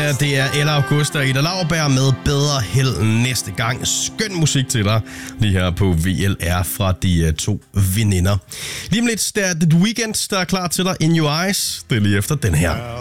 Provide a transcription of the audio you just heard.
Det er Ella Augusta og Ida Lauerberg med Bedre Held næste gang. Skøn musik til dig lige her på VLR fra de to veninder. Lige om lidt, der er The Weeknd, der er klar til dig. In Your Eyes. Det er lige efter den her.